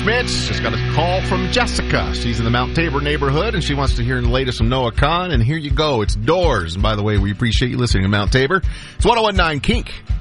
Mitch. Just got a call from Jessica. She's in the Mount Tabor neighborhood, and she wants to hear the latest from Noah Kahan. And here you go. It's Doors. And by the way, we appreciate you listening to Mount Tabor. It's 101.9 Kink.